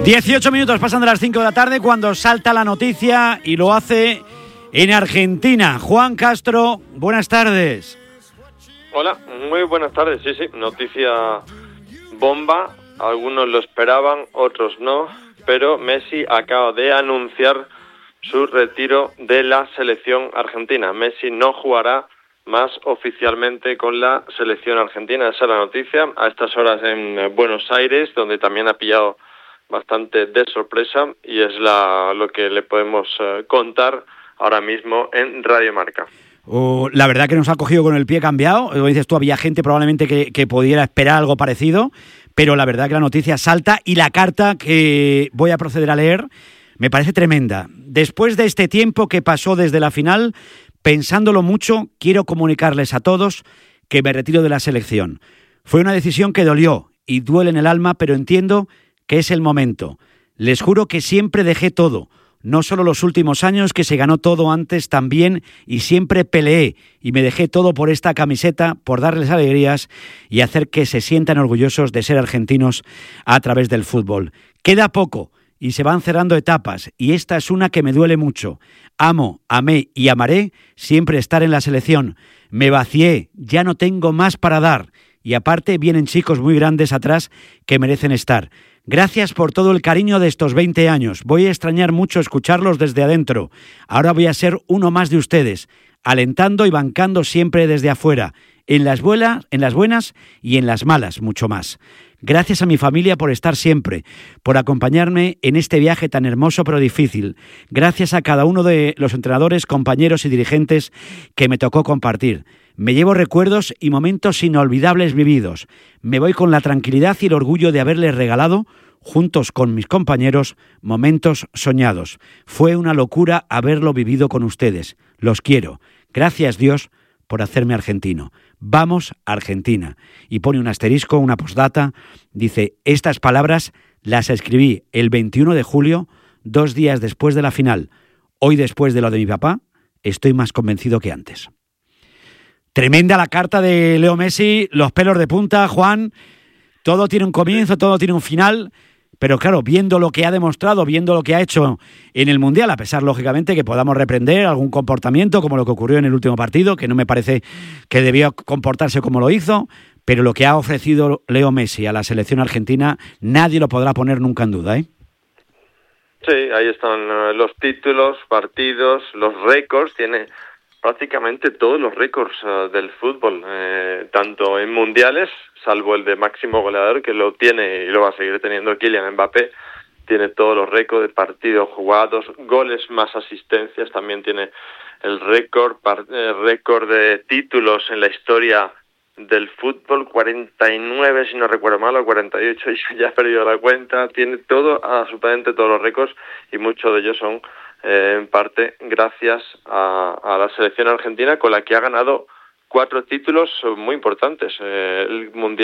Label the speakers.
Speaker 1: 18 minutos pasan de las 5 de la tarde cuando salta la noticia y lo hace en Argentina. Juan Castro, buenas tardes.
Speaker 2: Hola, muy buenas tardes. Sí, noticia bomba. Algunos lo esperaban, otros no, pero Messi acaba de anunciar su retiro de la selección argentina. Messi no jugará más oficialmente con la selección argentina. Esa es la noticia. A estas horas en Buenos Aires, donde también ha pillado bastante de sorpresa, y es lo que le podemos contar ahora mismo en Radio Marca.
Speaker 1: La verdad que nos ha cogido con el pie cambiado. Como dices tú, había gente probablemente que pudiera esperar algo parecido, pero la verdad que la noticia salta y la carta que voy a proceder a leer me parece tremenda. Después de este tiempo que pasó desde la final, pensándolo mucho, quiero comunicarles a todos que me retiro de la selección. Fue una decisión que dolió y duele en el alma, pero entiendo que es el momento. Les juro que siempre dejé todo, no solo los últimos años, que se ganó todo antes también, y siempre peleé y me dejé todo por esta camiseta, por darles alegrías y hacer que se sientan orgullosos de ser argentinos a través del fútbol. Queda poco y se van cerrando etapas, y esta es una que me duele mucho. Amo, amé y amaré siempre estar en la selección. Me vacié, ya no tengo más para dar, y aparte vienen chicos muy grandes atrás que merecen estar. Gracias por todo el cariño de estos 20 años. Voy a extrañar mucho escucharlos desde adentro. Ahora voy a ser uno más de ustedes, alentando y bancando siempre desde afuera, en las buenas y en las malas, mucho más. Gracias a mi familia por estar siempre, por acompañarme en este viaje tan hermoso pero difícil. Gracias a cada uno de los entrenadores, compañeros y dirigentes que me tocó compartir. Me llevo recuerdos y momentos inolvidables vividos. Me voy con la tranquilidad y el orgullo de haberles regalado, juntos con mis compañeros, momentos soñados. Fue una locura haberlo vivido con ustedes. Los quiero. Gracias, Dios, por hacerme argentino. Vamos, Argentina. Y pone un asterisco, una postdata. Dice, estas palabras las escribí el 21 de julio, 2 días después de la final. Hoy, después de lo de mi papá, estoy más convencido que antes. Tremenda la carta de Leo Messi, los pelos de punta, Juan. Todo tiene un comienzo, todo tiene un final, pero claro, viendo lo que ha demostrado, viendo lo que ha hecho en el Mundial, a pesar, lógicamente, que podamos reprender algún comportamiento como lo que ocurrió en el último partido, que no me parece que debió comportarse como lo hizo, pero lo que ha ofrecido Leo Messi a la selección argentina, nadie lo podrá poner nunca en duda, ¿eh?
Speaker 2: Sí, ahí están los títulos, partidos, los récords, tiene prácticamente todos los récords del fútbol, tanto en mundiales, salvo el de máximo goleador, que lo tiene y lo va a seguir teniendo Kylian Mbappé. Tiene todos los récords de partidos jugados, goles más asistencias, también tiene el récord de títulos en la historia del fútbol, 49 si no recuerdo mal, o 48, ya he perdido la cuenta. Tiene absolutamente todos los récords, y muchos de ellos son en parte gracias a la selección argentina, con la que ha ganado 4 títulos muy importantes. El Mundial